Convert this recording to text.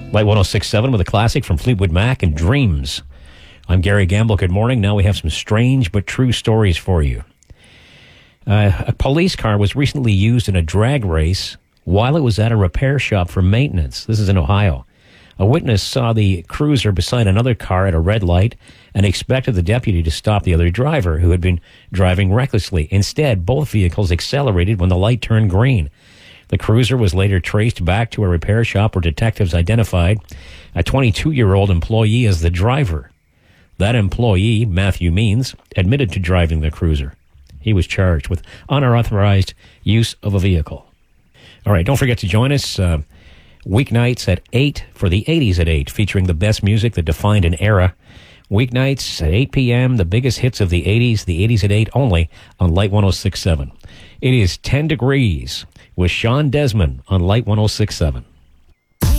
Light 106.7 with a classic from Fleetwood Mac and Dreams. I'm Gary Gamble. Good morning. Now we have some strange but true stories for you. A police car was recently used in a drag race while it was at a repair shop for maintenance. This is in Ohio. A witness saw the cruiser beside another car at a red light and expected the deputy to stop the other driver who had been driving recklessly. Instead, both vehicles accelerated when the light turned green. The cruiser was later traced back to a repair shop where detectives identified a 22-year-old employee as the driver. That employee, Matthew Means, admitted to driving the cruiser. He was charged with unauthorized use of a vehicle. All right, don't forget to join us weeknights at 8 for the 80s at 8, featuring the best music that defined an era. Weeknights at 8 p.m., the biggest hits of the 80s at 8 only on Light 106.7. It is 10 degrees with Sean Desmond on Light 106.7.